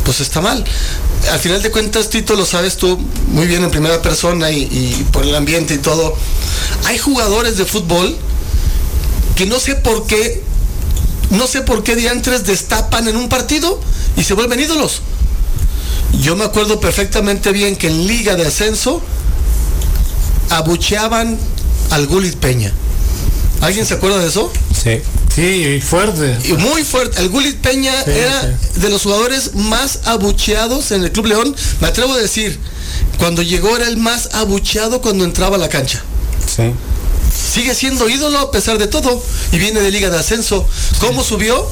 pues está mal. Al final de cuentas, Tito, lo sabes tú muy bien en primera persona y por el ambiente y todo. Hay jugadores de fútbol que no sé por qué diantres destapan en un partido y se vuelven ídolos. Yo me acuerdo perfectamente bien que en Liga de Ascenso abucheaban al Gulit Peña. ¿Alguien se acuerda de eso? Sí. Sí, fuerte. Y muy fuerte. El Gulit Peña era de los jugadores más abucheados en el Club León. Me atrevo a decir, cuando llegó era el más abucheado cuando entraba a la cancha. Sí. Sigue siendo ídolo a pesar de todo y viene de Liga de Ascenso. ¿Cómo subió?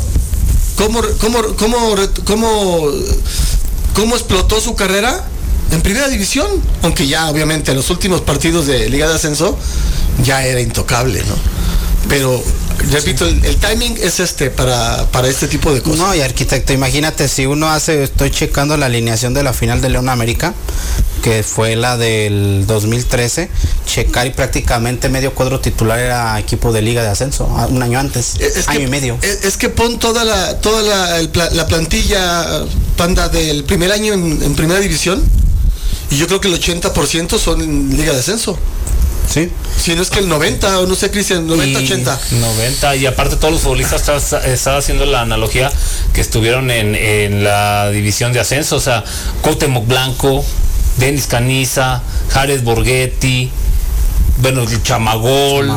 ¿Cómo explotó su carrera? En primera división, aunque ya obviamente en los últimos partidos de Liga de Ascenso ya era intocable, ¿no? Pero repito, el timing es para este tipo de cosas. No, y arquitecto, imagínate si uno estoy checando la alineación de la final de León América, que fue la del 2013, checar y prácticamente medio cuadro titular era equipo de Liga de Ascenso, un año antes, año y medio. Es que pon toda la plantilla, Panda, del primer año en primera división, y yo creo que el 80% son en Liga de Ascenso. Sí. Si no es que el 90, o no sé, Cristian, 90-80. 90, y aparte todos los futbolistas, estaba haciendo la analogía que estuvieron en la división de ascenso, o sea, Cuauhtémoc Blanco, Denis Caniza, Jared Borghetti, bueno, el Chamagol,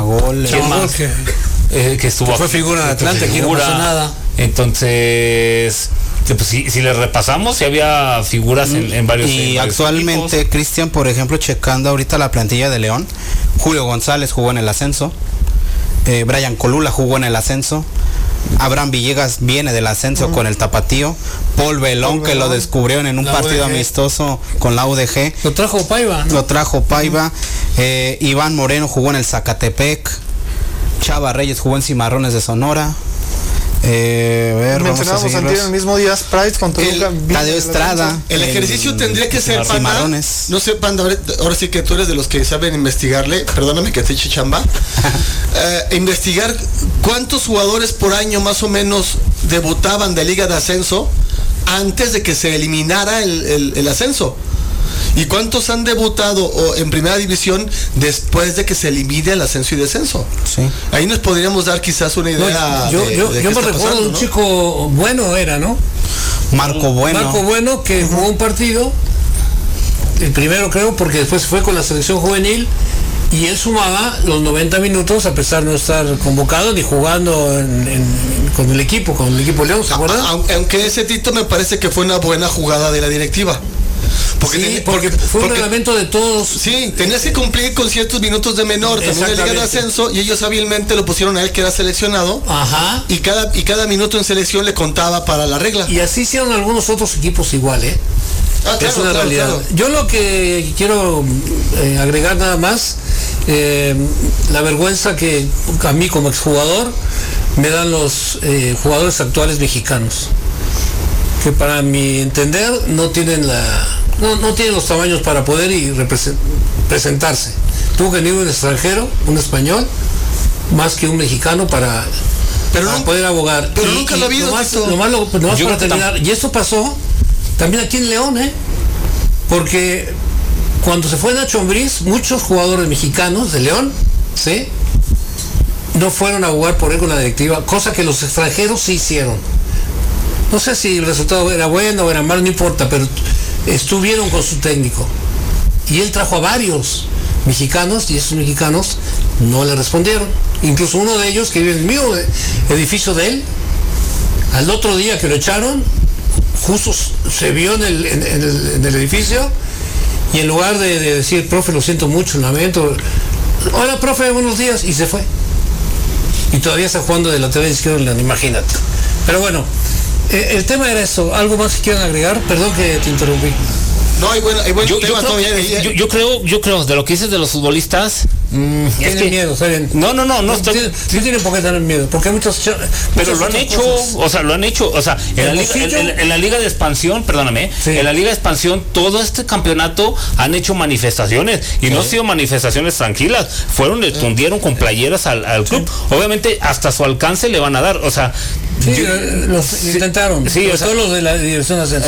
que estuvo, que fue figura de Atlante, aquí no pasó nada. Entonces, pues, si le repasamos, si había figuras en varios. Y actualmente, Cristian, por ejemplo, checando ahorita la plantilla de León, Julio González jugó en el ascenso, Brian Colula jugó en el ascenso, Abraham Villegas viene del ascenso con el Tapatío, Paul Belón, que lo descubrieron en un partido amistoso con la UDG. Lo trajo Paiva, Iván Moreno jugó en el Zacatepec, Chava Reyes jugó en Cimarrones de Sonora. Mencionábamos en el mismo día Price con Toluca, Tadeo Estrada. El ejercicio tendría que ser, Panda, no sé, Panda, ahora sí que tú eres de los que saben investigarle, perdóname que te eche chamba, investigar cuántos jugadores por año más o menos debutaban de Liga de Ascenso antes de que se eliminara el ascenso. ¿Y cuántos han debutado en primera división después de que se elimine el ascenso y descenso? Sí. Ahí nos podríamos dar quizás una idea. Yo me recuerdo de un chico bueno, ¿no? Marco Bueno, que jugó un partido, el primero creo, porque después fue con la selección juvenil, y él sumaba los 90 minutos a pesar de no estar convocado ni jugando con el equipo León, ¿se acuerdan? Aunque ese Tito me parece que fue una buena jugada de la directiva. Porque fue un reglamento de todos. Sí, tenías que cumplir con ciertos minutos de menor, también en Liga de Ascenso, y ellos hábilmente lo pusieron a él, que era seleccionado. Ajá. Y cada minuto en selección le contaba para la regla. Y así hicieron algunos otros equipos igual, claro, es una realidad. Claro. Yo lo que quiero agregar nada más, la vergüenza que a mí como exjugador me dan los jugadores actuales mexicanos, que para mi entender no tienen no tienen los tamaños para poder presentarse. Tuvo que venir un extranjero, un español, más que un mexicano para poder abogar. Pero nunca lo ha habido. Nomás para terminar. Y esto pasó también aquí en León, porque cuando se fue Nacho Ambriz, muchos jugadores mexicanos de León, no fueron a jugar por él con la directiva, cosa que los extranjeros sí hicieron. No sé si el resultado era bueno o era malo, no importa, pero estuvieron con su técnico. Y él trajo a varios mexicanos, y esos mexicanos no le respondieron. Incluso uno de ellos, que vive en el mismo edificio de él, al otro día que lo echaron, justo se vio en el edificio, y en lugar de decir, profe, lo siento mucho, lamento, hola, profe, buenos días, y se fue. Y todavía está jugando de lateral izquierdo, imagínate. Pero bueno, el tema era eso. ¿Algo más que quieran agregar? Perdón que te interrumpí. No, hay buen tema todavía. Yo creo, de lo que dices de los futbolistas, tienen miedo, ¿saben? No tienen por qué tener miedo, porque pero lo han hecho, o sea, en la liga de expansión, perdóname, en la liga de expansión, todo este campeonato han hecho manifestaciones, y no han sido manifestaciones tranquilas, tundieron con playeras al club, obviamente hasta su alcance le van a dar, o sea, los intentaron, todos los de la dirección de ascenso.